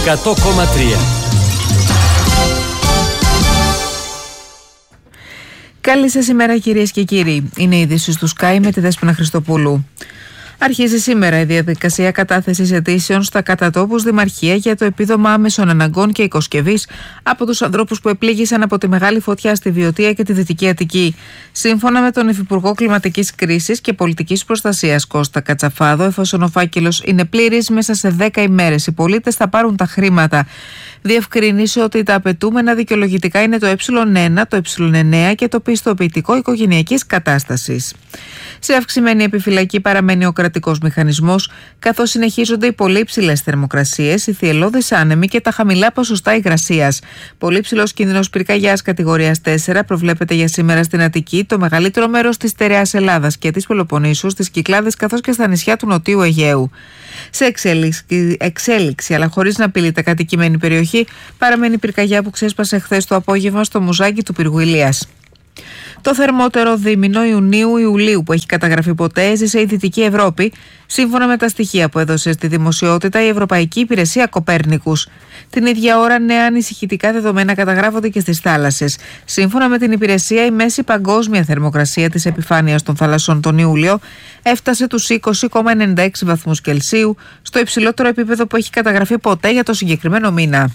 100,3. Καλή σας ημέρα, κυρίες και κύριοι. Είναι η είδηση του Sky με τη Δέσποινα Χριστοπούλου. Αρχίζει σήμερα η διαδικασία κατάθεσης αιτήσεων στα κατατόπους Δημαρχία για το επίδομα άμεσων αναγκών και οικοσκευής από τους ανθρώπους που επλήγησαν από τη μεγάλη φωτιά στη Βιωτία και τη Δυτική Αττική. Σύμφωνα με τον Υφυπουργό Κλιματικής Κρίσης και Πολιτικής Προστασίας Κώστα Κατσαφάδο, εφόσον ο φάκελος είναι πλήρης, μέσα σε 10 ημέρες οι πολίτες θα πάρουν τα χρήματα. Διευκρινίσε ότι τα απαιτούμενα δικαιολογητικά είναι το Ε1, το Ε9 και το πιστοποιητικό οικογενειακής κατάστασης. Σε αυξημένη επιφυλακή παραμένει ο κρατικός μηχανισμός, καθώς συνεχίζονται οι πολύ υψηλές θερμοκρασίες, οι θυελλώδεις άνεμοι και τα χαμηλά ποσοστά υγρασίας. Πολύ ψηλός κίνδυνος πυρκαγιάς κατηγορίας 4 προβλέπεται για σήμερα στην Αττική, το μεγαλύτερο μέρος της στερεάς Ελλάδας και της Πελοποννήσου, στις Κυκλάδες καθώς και στα νησιά του Νοτιού Αιγαίου. Σε εξέλιξη, αλλά χωρίς να απειλείται κατοικημένη περιοχή, παραμένει η πυρκαγιά που ξέσπασε χθες το απόγευμα στο Μουζάκι του πύργου Ηλίας. Το θερμότερο δίμηνο Ιουνίου-Ιουλίου που έχει καταγραφεί ποτέ έζησε η Δυτική Ευρώπη, σύμφωνα με τα στοιχεία που έδωσε στη δημοσιότητα η Ευρωπαϊκή Υπηρεσία Κοπέρνικους. Την ίδια ώρα, νέα ανησυχητικά δεδομένα καταγράφονται και στις θάλασσες. Σύμφωνα με την υπηρεσία, η μέση παγκόσμια θερμοκρασία της επιφάνειας των θαλασσών τον Ιούλιο έφτασε τους 20,96 βαθμούς Κελσίου, στο υψηλότερο επίπεδο που έχει καταγραφεί ποτέ για το συγκεκριμένο μήνα.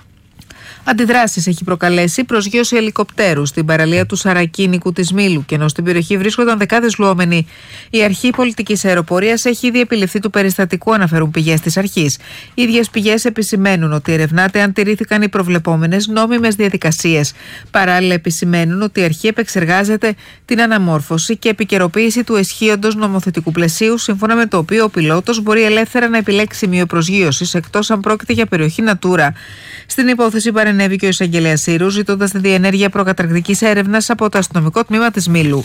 Αντιδράσεις έχει προκαλέσει προσγείωση ελικοπτέρου στην παραλία του Σαρακίνικου της Μήλου, και ενώ στην περιοχή βρίσκονταν δεκάδες λουόμενοι. Η αρχή πολιτικής αεροπορίας έχει ήδη επιληφθεί του περιστατικού, αναφέρουν πηγές της αρχής. Οι ίδιες πηγές επισημαίνουν ότι ερευνάται αν τηρήθηκαν οι προβλεπόμενες νόμιμες διαδικασίες. Παράλληλα, επισημαίνουν ότι η αρχή επεξεργάζεται την αναμόρφωση και επικαιροποίηση του ισχύοντος νομοθετικού πλαισίου, σύμφωνα με το οποίο ο πιλότος μπορεί ελεύθερα να επιλέξει σημείο προσγείωσης, εκτός αν πρόκειται για περιοχή Natura. Στην υπόθεση παρενέβη και ο εισαγγελέας Σύρου, ζητώντας τη διενέργεια προκαταρκτικής έρευνας από το αστυνομικό τμήμα της Μήλου.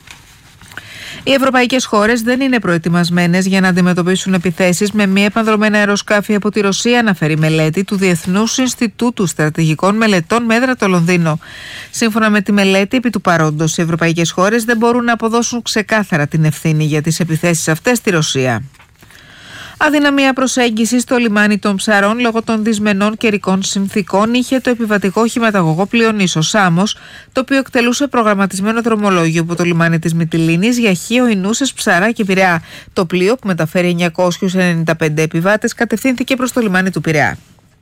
Οι ευρωπαϊκές χώρες δεν είναι προετοιμασμένες για να αντιμετωπίσουν επιθέσεις με μη επανδρομένα αεροσκάφη από τη Ρωσία, αναφέρει μελέτη του Διεθνούς Ινστιτούτου Στρατηγικών Μελετών με έδρα το Λονδίνο. Σύμφωνα με τη μελέτη, επί του παρόντος, οι ευρωπαϊκές χώρες δεν μπορούν να αποδώσουν ξεκάθαρα την ευθύνη για τις επιθέσεις αυτές στη Ρωσία. Αδυναμία προσέγγιση στο λιμάνι των Ψαρών λόγω των δυσμενών καιρικών συνθήκων είχε το επιβατικό χηματαγωγό πλοίο Νήσος Σάμος, το οποίο εκτελούσε προγραμματισμένο δρομολόγιο από το λιμάνι της Μυτιλήνης για Χίο, Ινούσες, Ψαρά και Πειραιά. Το πλοίο, που μεταφέρει 995 επιβάτες, κατευθύνθηκε προς το λιμάνι του Πειραιά.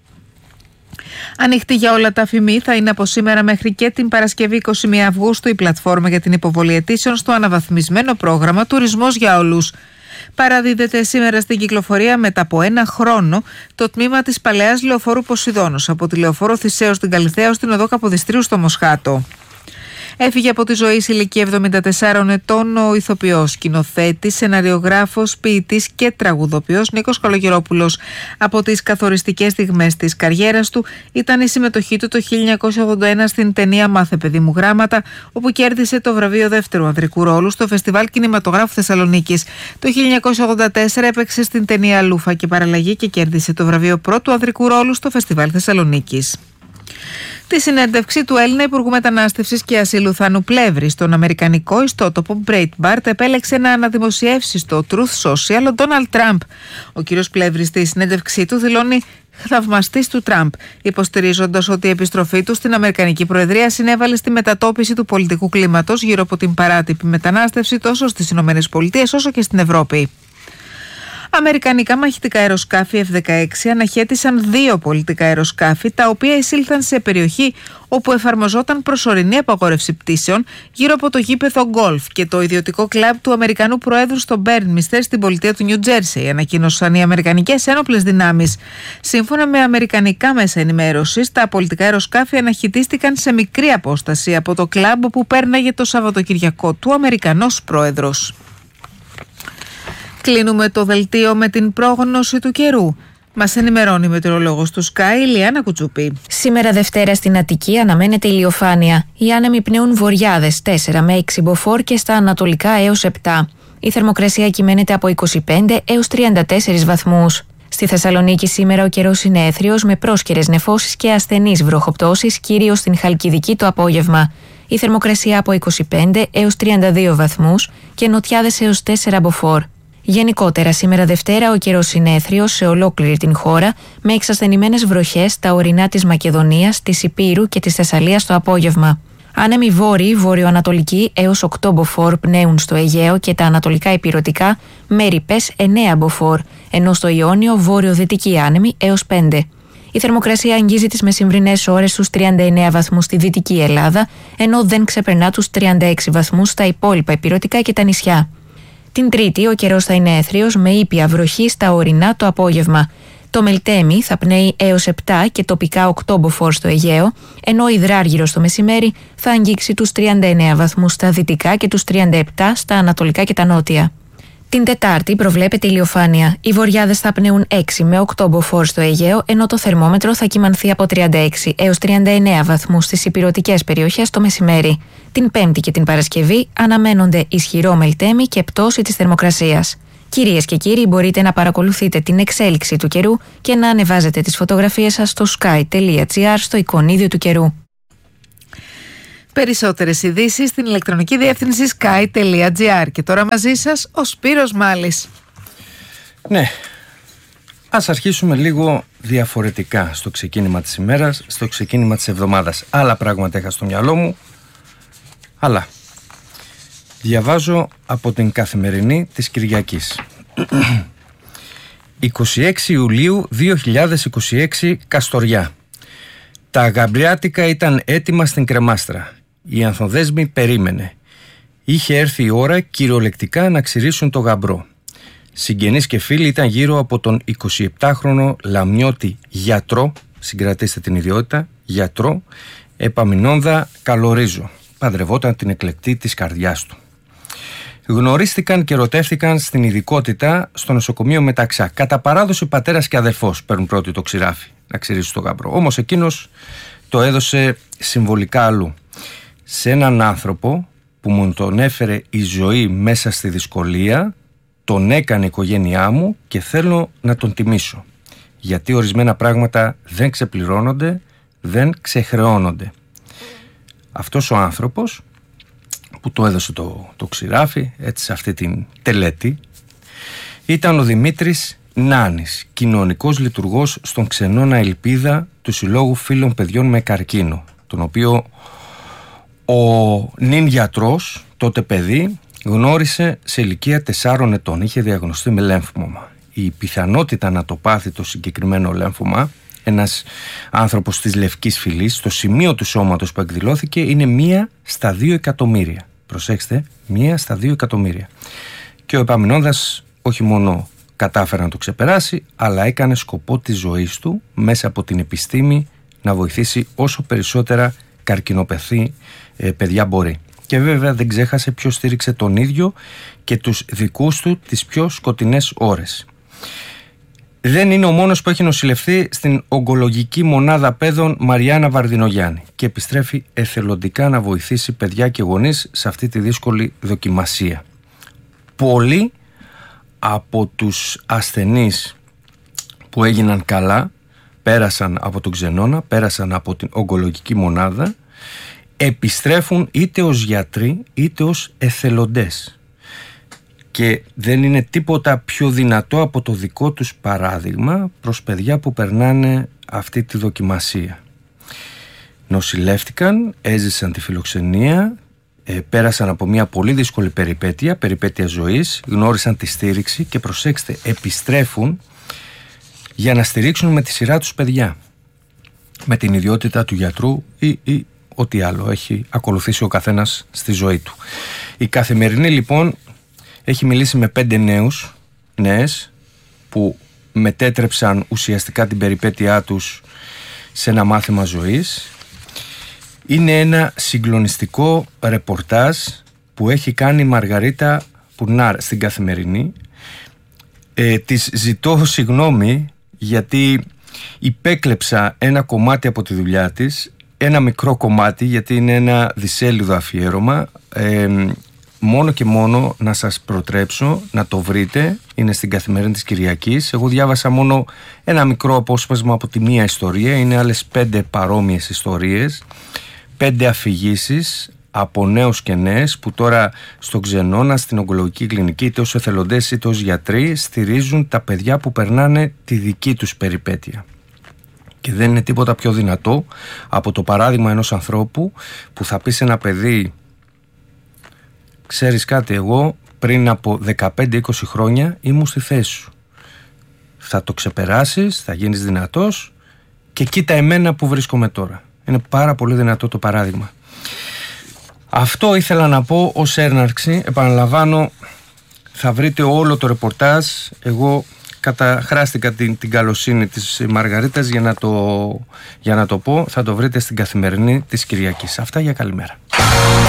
Ανοιχτή για όλα τα αφημί θα είναι από σήμερα μέχρι και την Παρασκευή 21 Αυγούστου η πλατφόρμα για την υποβολή αιτήσεων στο αναβαθμισμένο πρόγραμμα Τουρισμός για Όλους. Παραδίδεται σήμερα στην κυκλοφορία μετά από ένα χρόνο το τμήμα της παλαιάς λεωφόρου Ποσειδώνος από τη λεωφόρο Θησέως στην Καλιθέα στην οδό Καποδιστρίου στο Μοσχάτο. Έφυγε από τη ζωή σε ηλικία 74 ετών ο ηθοποιός, σκηνοθέτης, σεναριογράφος, ποιητής και τραγουδοποιός Νίκος Καλογερόπουλος. Από τις καθοριστικές στιγμές της καριέρας του ήταν η συμμετοχή του το 1981 στην ταινία «Μάθε παιδί μου γράμματα», όπου κέρδισε το βραβείο δεύτερου ανδρικού ρόλου στο Φεστιβάλ Κινηματογράφου Θεσσαλονίκης. Το 1984 έπαιξε στην ταινία «Λούφα και παραλλαγή» και κέρδισε το βραβείο πρώτου ανδρικού ρόλου στο Φεστιβάλ Θεσσαλονίκης. Τη συνέντευξη του Έλληνα Υπουργού Μετανάστευσης και Ασύλου Θάνου Πλεύρη στον αμερικανικό ιστότοπο Breitbart επέλεξε να αναδημοσιεύσει στο Truth Social ο Ντόναλντ Τραμπ. Ο κύριος Πλεύρης στη συνέντευξή του δηλώνει θαυμαστής του Τραμπ, υποστηρίζοντας ότι η επιστροφή του στην Αμερικανική Προεδρία συνέβαλε στη μετατόπιση του πολιτικού κλίματος γύρω από την παράτυπη μετανάστευση τόσο στις ΗΠΑ όσο και στην Ευρώπη. Αμερικανικά μαχητικά αεροσκάφη F-16 αναχέτησαν 2 πολιτικά αεροσκάφη, τα οποία εισήλθαν σε περιοχή όπου εφαρμοζόταν προσωρινή απαγόρευση πτήσεων γύρω από το γήπεδο γκολφ και το ιδιωτικό κλαμπ του Αμερικανού Προέδρου στο Μπέρνμιστερ στην πολιτεία του Νιου Τζέρσεϊ, ανακοίνωσαν οι Αμερικανικές Ένοπλες Δυνάμεις. Σύμφωνα με αμερικανικά μέσα ενημέρωσης, τα πολιτικά αεροσκάφη αναχαιτίστηκαν σε μικρή απόσταση από το κλαμπ που πέρναγε το Σαββατοκυριακό του Αμερικανός Πρόεδρος. Κλείνουμε το δελτίο με την πρόγνωση του καιρού. Μας ενημερώνει η μετεωρολόγος του Sky, Ηλιάνα Κουτσούπη. Σήμερα Δευτέρα στην Αττική αναμένεται ηλιοφάνεια. Οι άνεμοι πνέουν βορειάδες 4 με 6 μποφόρ και στα ανατολικά έως 7. Η θερμοκρασία κυμαίνεται από 25 έως 34 βαθμούς. Στη Θεσσαλονίκη σήμερα ο καιρός είναι έθριος με πρόσκαιρες νεφώσεις και ασθενείς βροχοπτώσεις, κυρίως στην Χαλκιδική το απόγευμα. Η θερμοκρασία από 25 έως 32 βαθμούς και νοτιάδες έως 4 μποφόρ. Γενικότερα, σήμερα Δευτέρα ο καιρός είναι έθριος σε ολόκληρη την χώρα, με εξασθενημένες βροχές στα ορεινά της Μακεδονίας, της Ηπείρου και της Θεσσαλίας το απόγευμα. Άνεμοι βόρειοι, βορειοανατολικοί έως 8 μποφόρ πνέουν στο Αιγαίο και τα ανατολικά ηπειρωτικά με ρηπές 9 μποφόρ, ενώ στο Ιόνιο βόρειο-δυτικοί άνεμοι έως 5. Η θερμοκρασία αγγίζει τις μεσημβρινές ώρες στους 39 βαθμούς στη Δυτική Ελλάδα, ενώ δεν ξεπερνά τους 36 βαθμούς στα υπόλοιπα ηπειρωτικά και τα νησιά. Την Τρίτη ο καιρός θα είναι έθριος με ήπια βροχή στα ορεινά το απόγευμα. Το Μελτέμι θα πνέει έως 7 και τοπικά 8 μποφόρ στο Αιγαίο, ενώ ο Υδράργυρος το μεσημέρι θα αγγίξει τους 39 βαθμούς στα δυτικά και τους 37 στα ανατολικά και τα νότια. Την Τετάρτη προβλέπεται ηλιοφάνεια. Οι βοριάδες θα πνέουν 6 με 8 μποφόρ στο Αιγαίο, ενώ το θερμόμετρο θα κυμανθεί από 36 έως 39 βαθμούς στις ηπειρωτικές περιοχές το μεσημέρι. Την Πέμπτη και την Παρασκευή αναμένονται ισχυρό Μελτέμι και πτώση της θερμοκρασίας. Κυρίες και κύριοι, μπορείτε να παρακολουθείτε την εξέλιξη του καιρού και να ανεβάζετε τις φωτογραφίες σας στο sky.gr στο εικονίδιο του καιρού. Περισσότερες ειδήσεις στην ηλεκτρονική διεύθυνση sky.gr. Και τώρα μαζί σας ο Σπύρος Μάλης. Ναι, ας αρχίσουμε λίγο διαφορετικά στο ξεκίνημα της ημέρας, στο ξεκίνημα της εβδομάδας. Άλλα πράγματα είχα στο μυαλό μου, αλλά διαβάζω από την Καθημερινή της Κυριακής. 26 Ιουλίου 2026 Καστοριά. Τα γαμπριάτικα ήταν έτοιμα στην κρεμάστρα. Η Ανθοδέσμη περίμενε. Είχε έρθει η ώρα κυριολεκτικά να ξηρίσουν το γαμπρό. Συγγενείς και φίλοι ήταν γύρω από τον 27χρονο Λαμιώτη γιατρό, συγκρατήστε την ιδιότητα, γιατρό, Επαμεινώνδα Καλορίζο. Παντρευόταν την εκλεκτή της καρδιάς του. Γνωρίστηκαν και ερωτεύτηκαν στην ειδικότητα στο νοσοκομείο Μεταξά. Κατά παράδοση πατέρας και αδερφός παίρνουν πρώτοι το ξηράφι να ξηρίσουν το γαμπρό. Όμως εκείνος το έδωσε συμβολικά αλλού. Σε έναν άνθρωπο που μου τον έφερε η ζωή μέσα στη δυσκολία, τον έκανε η οικογένειά μου και θέλω να τον τιμήσω. Γιατί ορισμένα πράγματα δεν ξεπληρώνονται, δεν ξεχρεώνονται. Αυτός ο άνθρωπος που το έδωσε το ξηράφι, έτσι σε αυτή την τελέτη, ήταν ο Δημήτρης Νάνης, κοινωνικός λειτουργός στον Ξενώνα Ελπίδα του Συλλόγου Φίλων Παιδιών με Καρκίνο, τον οποίο ο νυν γιατρός, τότε παιδί, γνώρισε σε ηλικία 4 ετών. Είχε διαγνωστεί με λέμφωμα. Η πιθανότητα να το πάθει το συγκεκριμένο λέμφωμα, ένας άνθρωπος της λευκής φυλής, στο σημείο του σώματος που εκδηλώθηκε, είναι 1 στα 2 εκατομμύρια. Προσέξτε, 1 στα 2 εκατομμύρια. Και ο Επαμεινώνδας όχι μόνο κατάφερε να το ξεπεράσει, αλλά έκανε σκοπό της ζωής του μέσα από την επιστήμη να βοηθήσει όσο περισσότερα καρκινοπαθή παιδιά μπορεί. Και βέβαια δεν ξέχασε ποιος στήριξε τον ίδιο και τους δικούς του τις πιο σκοτεινές ώρες. Δεν είναι ο μόνος που έχει νοσηλευθεί στην ογκολογική μονάδα παιδών Μαριάννα Βαρδινογιάννη και επιστρέφει εθελοντικά να βοηθήσει παιδιά και γονείς σε αυτή τη δύσκολη δοκιμασία. Πολλοί από τους ασθενείς που έγιναν καλά, πέρασαν από τον Ξενώνα, πέρασαν από την ογκολογική μονάδα, επιστρέφουν είτε ως γιατροί είτε ως εθελοντές. Και δεν είναι τίποτα πιο δυνατό από το δικό τους παράδειγμα προς παιδιά που περνάνε αυτή τη δοκιμασία. Νοσηλεύτηκαν, έζησαν τη φιλοξενία, πέρασαν από μια πολύ δύσκολη περιπέτεια ζωής, γνώρισαν τη στήριξη και προσέξτε, επιστρέφουν για να στηρίξουν με τη σειρά τους παιδιά. Με την ιδιότητα του γιατρού ή ό,τι άλλο έχει ακολουθήσει ο καθένας στη ζωή του. Η Καθημερινή λοιπόν έχει μιλήσει με 5 νέες που μετέτρεψαν ουσιαστικά την περιπέτειά τους σε ένα μάθημα ζωής. Είναι ένα συγκλονιστικό ρεπορτάζ που έχει κάνει η Μαργαρίτα Πουρνάρ στην Καθημερινή. Της ζητώ συγγνώμη γιατί υπέκλεψα ένα κομμάτι από τη δουλειά της, ένα μικρό κομμάτι γιατί είναι ένα δισέλιδο αφιέρωμα, μόνο και μόνο να σας προτρέψω να το βρείτε. Είναι στην Καθημερινή της Κυριακής. Εγώ διάβασα μόνο ένα μικρό απόσπασμα από τη μία ιστορία. Είναι άλλες 5 παρόμοιες ιστορίες, 5 αφηγήσεις από νέους και νέες που τώρα στον Ξενώνα, στην ογκολογική κλινική, είτε ως εθελοντές είτε ως γιατροί, στηρίζουν τα παιδιά που περνάνε τη δική τους περιπέτεια. Και δεν είναι τίποτα πιο δυνατό από το παράδειγμα ενός ανθρώπου που θα πει σε ένα παιδί: ξέρεις κάτι, εγώ πριν από 15-20 χρόνια ήμουν στη θέση σου. Θα το ξεπεράσεις, θα γίνεις δυνατός και κοίτα εμένα που βρίσκομαι τώρα. Είναι πάρα πολύ δυνατό το παράδειγμα. Αυτό ήθελα να πω ως έναρξη. Επαναλαμβάνω, θα βρείτε όλο το ρεπορτάζ. Εγώ καταχράστηκα την καλοσύνη της Μαργαρίτας για να το πω. Θα το βρείτε στην Καθημερινή της Κυριακής. Αυτά, για καλημέρα.